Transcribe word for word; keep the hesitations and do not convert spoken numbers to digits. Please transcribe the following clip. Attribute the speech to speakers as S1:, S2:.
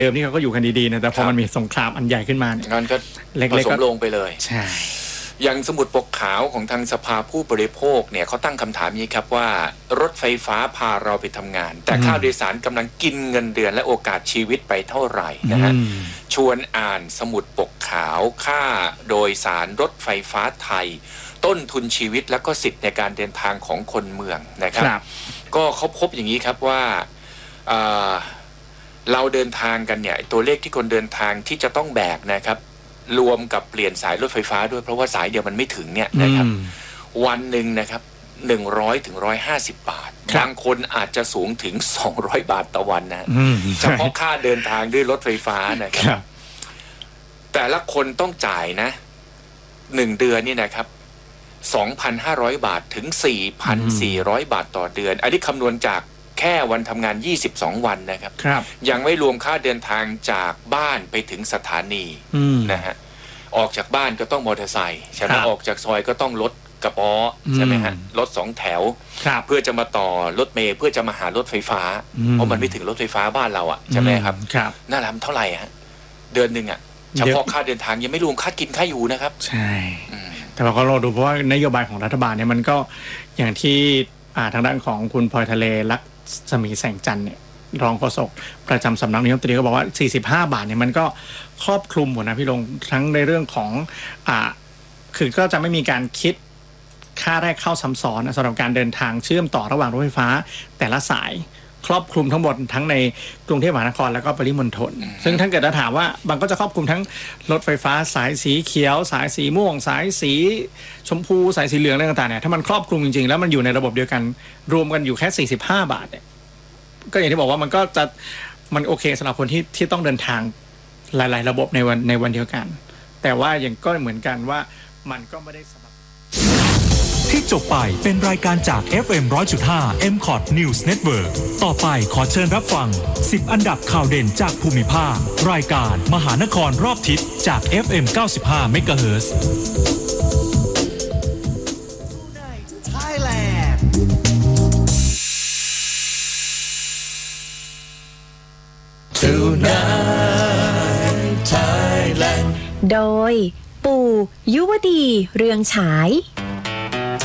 S1: เดิมนี่เขาก็อยู่กันดีๆนะแต่พอมันมีสงครามอันใหญ่ขึ้นมาเนี่ย
S2: งั้นก็
S1: เล็กๆ
S2: ผสมลงไปเลย
S1: ใช่
S2: อย่างสมุดปกขาวของทางสภาผู้บริโภคเนี่ยเขาตั้งคำถามนี้ครับว่ารถไฟฟ้าพาเราไปทำงานแต่ค่าโดยสารกำลังกินเงินเดือนและโอกาสชีวิตไปเท่าไหร่นะฮะชวนอ่านสมุดปกขาวค่าโดยสารรถไฟฟ้าไทยต้นทุนชีวิตและก็สิทธิในการเดินทางของคนเมืองนะครับก็เขาพบอย่างนี้ครับว่าเราเดินทางกันเนี่ยตัวเลขที่คนเดินทางที่จะต้องแบกนะครับรวมกับเปลี่ยนสายรถไฟฟ้าด้วยเพราะว่าสายเดียวมันไม่ถึงเนี่ยนะครับวันหนึ่งนะครับหนึ่งร้อยถึงร้อยห้าสิบบาทบางคนอาจจะสูงถึงสองร้อยบาทต่อวันนะเฉพาะค่าเดินทางด้วยรถไฟฟ้านะครับแต่ละคนต้องจ่ายนะหนึ่งเดือนนี่นะครับสองพันห้าร้อยบาทถึงสี่พันสี่ร้อยบาทต่อเดือนอันนี้คำนวณจากแค่วันทำงานยี่สิบสองวันนะครับยังไม่รวมค่าเดินทางจากบ้านไปถึงสถานีนะฮะออกจากบ้านก็ต้องมอเตอร์ไซค์ใช่ไหมออกจากซอยก็ต้องรถกระป๋อใช่ไหมฮะรถสองแถวเพื่อจะมาต่อรถเมล์เพื่อจะมาหารถไฟฟ้าเพราะมันไม่ถึงรถไฟฟ้าบ้านเราอ่ะใช่ไหมครับน่ารักเท่าไหร่ฮะเดือนหนึ่งอ่ะเฉพาะค่าเดินทางยังไม่รวมค่ากินค่าอยู่นะครับ
S1: ใช่แต่เราก็รอดูเพราะว่านโยบายของรัฐบาลเนี่ยมันก็อย่างที่ทางด้านของคุณพลอยทะเลลักษสมีแสงจันทร์เนี่ยรองโฆษกประจำสำนักนายกรัฐมนตรีก็บอกว่าสี่สิบห้าบาทเนี่ยมันก็ครอบคลุมหมดนะพี่ลงทั้งในเรื่องของอ่าคือก็จะไม่มีการคิดค่าแรกเข้าซ้ำซ้อนสำหรับการเดินทางเชื่อมต่อระหว่างรถไฟฟ้าแต่ละสายครอบคลุมทั้งหมดทั้งในกรุงเทพมหานครแล้วก็ปริมณฑลซึ่งถ้าเกิดจะถามว่ามันก็จะครอบคลุมทั้งรถไฟฟ้าสายสีเขียวสายสีม่วงสายสีชมพูสายสีเหลืองอะไรต่างๆเนี่ยถ้ามันครอบคลุมจริงๆแล้วมันอยู่ในระบบเดียวกันรวมกันอยู่แค่สี่สิบห้าบาทเนี่ยก็อย่างที่บอกว่ามันก็จะมันโอเคสำหรับคนที่ที่ต้องเดินทางหลายๆระบบในวันในวันเดียวกันแต่ว่าอย่างก็เหมือนกันว่ามันก็ไม่ได้สำหรับ
S3: ที่จบไปเป็นรายการจาก เอฟ เอ็ม หนึ่งร้อยจุดห้า เอ็ม คอท News Network ต่อไปขอเชิญรับฟังสิบอันดับข่าวเด่นจากภูมิภาครายการมหานครรอบทิศจาก เอฟ เอ็ม เก้าสิบห้า เมกะเฮิรตซ์
S4: โดยปู่ยุวดีเรืองฉาย